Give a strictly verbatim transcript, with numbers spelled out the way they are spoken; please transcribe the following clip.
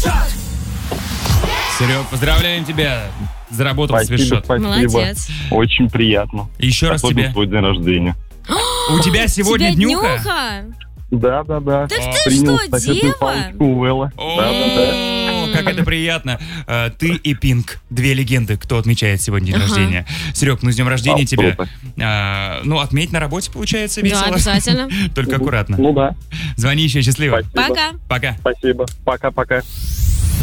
Серег, поздравляем тебя. Заработал Спасибо, свитшот. спасибо. Молодец. Очень приятно. Еще раз Особенно тебе. твой день рождения. У тебя сегодня Тебя днюха? днюха? Да, да, да. Так ты Принял что, эстафетную дева? палочку у Вэлла. О, Да, да, да. как это приятно. Э, Ты и Пинк, две легенды, кто отмечает сегодня день Ага. рождения. Серег, ну с днем рождения А, тебя. круто. А, Ну, отметь на работе, получается, весело. Да, обязательно. Только аккуратно. Ну да. Звони еще, счастливо. Спасибо. Пока. Пока. Спасибо. Пока-пока.